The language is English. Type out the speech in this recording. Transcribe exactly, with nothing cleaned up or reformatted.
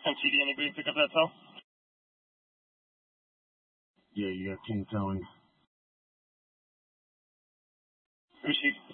ten T D, anybody pick up that cell? Yeah, you got King towing. Who's she?